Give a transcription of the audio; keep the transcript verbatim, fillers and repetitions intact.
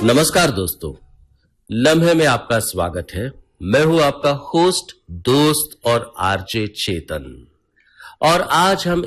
नमस्कार दोस्तों, लम्हे में आपका स्वागत है। मैं हूं आपका होस्ट, दोस्त और आरजे चेतन। और आज हम